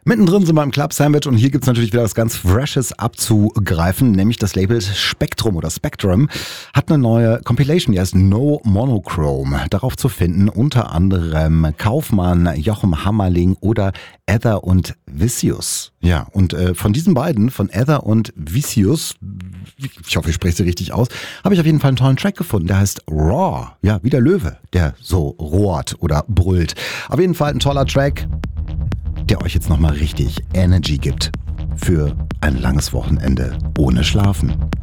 Mittendrin sind wir im Club Sandwich und hier gibt's natürlich wieder was ganz Freshes abzugreifen, nämlich das Label Spektrum oder Spectrum hat eine neue Compilation, die heißt No Monochrome. Darauf zu finden unter anderem Kaufmann, Jochen Hammerling oder Ether und Vicious. Ja, und von diesen beiden, von Ether und Vicious, ich hoffe, ich spreche sie richtig aus, habe ich auf jeden Fall einen tollen Track gefunden, der heißt Raw. Ja, wie der Löwe, der so rohrt oder brüllt. Auf jeden Fall ein toller Track, der euch jetzt nochmal richtig Energy gibt für ein langes Wochenende ohne Schlafen.